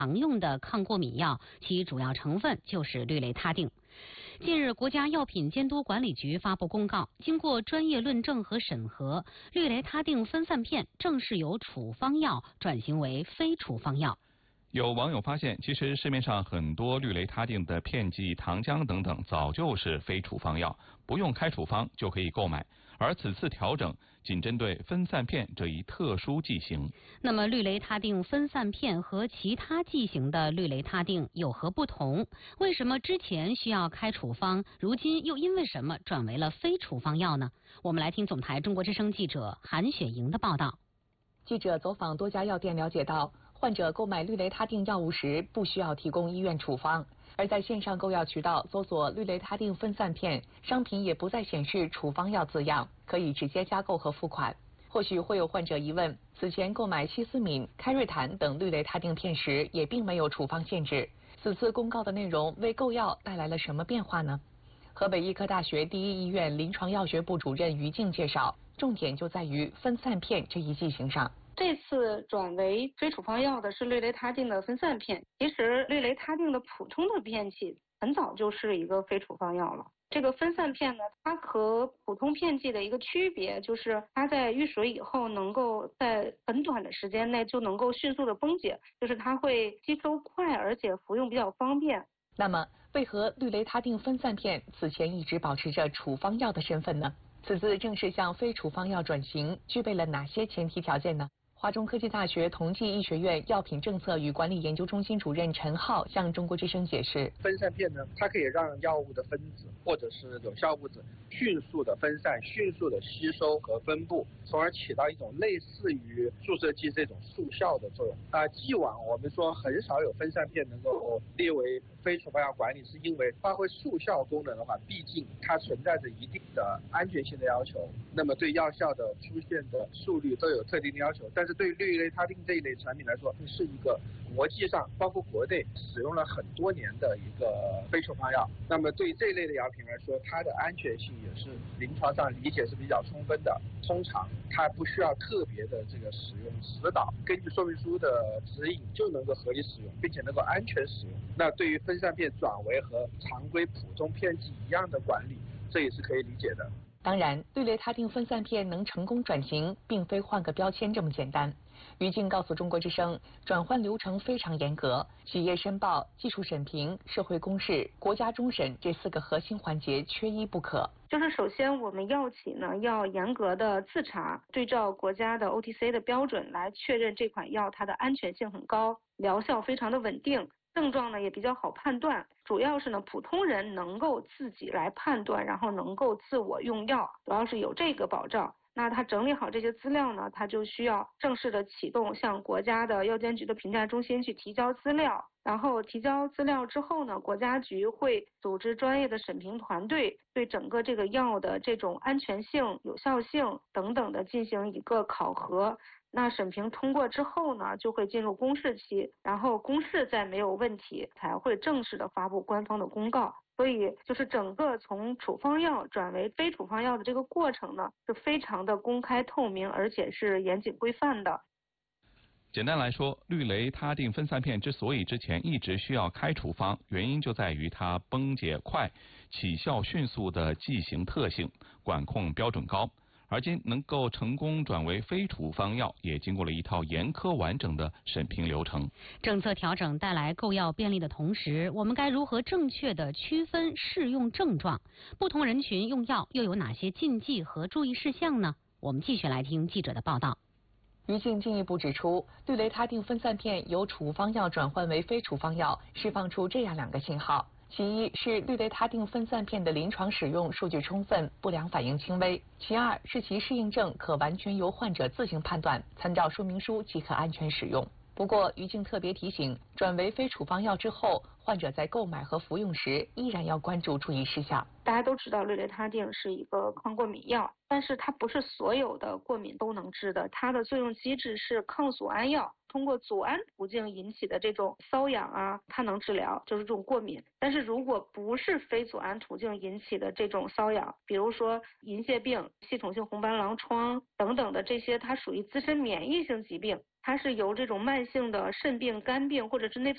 常用的抗过敏药，其主要成分就是氯雷他定。近日，国家药品监督管理局发布公告，经过专业论证和审核，氯雷他定分散片正式由处方药转型为非处方药。 有网友发现，其实市面上很多氯雷他定的片剂、糖浆等等，早就是非处方药，不用开处方就可以购买。而此次调整仅针对分散片这一特殊剂型。 那么，氯雷他定分散片和其他剂型的氯雷他定有何不同？为什么之前需要开处方，如今又因为什么转为了非处方药呢？我们来听总台中国之声记者韩雪莹的报道。 记者走访多家药店了解到，患者购买氯雷他定药物时不需要提供医院处方，而在线上购药渠道搜索氯雷他定分散片，商品也不再显示处方药字样，可以直接加购和付款。或许会有患者疑问，此前购买西司敏、开瑞坦等氯雷他定片时也并没有处方限制，此次公告的内容为购药带来了什么变化呢？河北医科大学第一医院临床药学部主任于静介绍，重点就在于分散片这一剂型上。 这次转为非处方药的是氯雷他定的分散片，其实氯雷他定的普通的片剂很早就是一个非处方药了。这个分散片呢，它和普通片剂的一个区别就是它在遇水以后能够在很短的时间内就能够迅速的崩解，就是它会吸收快，而且服用比较方便。 那么为何氯雷他定分散片此前一直保持着处方药的身份呢？此次正式向非处方药转型，具备了哪些前提条件呢？华中科技大学同济医学院药品政策与管理研究中心主任陈浩向中国之声解释， 分散片呢，它可以让药物的分子或者是有效物质迅速的分散、迅速的吸收和分布，从而起到一种类似于注射剂这种速效的作用。既往我们说很少有分散片能够列为非处方药管理，是因为发挥速效功能的话，毕竟它存在着一定的安全性的要求，那么对药效的出现的速率都有特定的要求。但是对氯雷他定这一类产品来说，是一个国际上包括国内使用了很多年的一个非处方药。那么对这一类的药品来说，它的安全性也是临床上理解是比较充分的。通常它不需要特别的这个使用指导，根据说明书的指引就能够合理使用，并且能够安全使用。那对于分散片转为和常规普通片剂一样的管理，这也是可以理解的。 当然，氯雷他定分散片能成功转型，并非换个标签这么简单。于静告诉中国之声，转换流程非常严格，企业申报、技术审评、社会公示、国家终审这4个核心环节缺一不可。 就是首先我们药企呢要严格的自查，对照国家的 OTC 的标准来确认这款药它的安全性很高，疗效非常的稳定，症状呢也比较好判断，主要是呢普通人能够自己来判断，然后能够自我用药，主要是有这个保障。那他整理好这些资料呢，他就需要正式的启动向国家的药监局的评价中心去提交资料，然后提交资料之后呢，国家局会组织专业的审评团队，对整个这个药的这种安全性、有效性等等的进行一个考核。那审评通过之后呢，就会进入公示期，然后公示再没有问题，才会正式的发布官方的公告。所以就是整个从处方药转为非处方药的这个过程呢，是非常的公开透明，而且是严谨规范的。 简单来说，氯雷他定分散片之所以之前一直需要开处方，原因就在于它崩解快、起效迅速的剂型特性，管控标准高。而今能够成功转为非处方药，也经过了一套严苛完整的审评流程。 政策调整带来购药便利的同时，我们该如何正确的区分适用症状？不同人群用药又有哪些禁忌和注意事项呢？我们继续来听记者的报道。 于静进一步指出，氯雷他定分散片由处方药转换为非处方药，释放出这样2个信号。其一是氯雷他定分散片的临床使用数据充分，不良反应轻微；其二是其适应症可完全由患者自行判断，参照说明书即可安全使用。不过，于静特别提醒，转为非处方药之后，患者在购买和服用时依然要关注注意事项。 大家都知道氯雷他定是一个抗过敏药，但是它不是所有的过敏都能治的，它的作用机制是抗组胺药，通过组胺途径引起的这种瘙痒啊，它能治疗，就是这种过敏。但是如果不是非组胺途径引起的这种瘙痒，比如说银屑病、系统性红斑狼疮等等的这些，它属于自身免疫性疾病，它是由这种慢性的肾病、肝病或者是内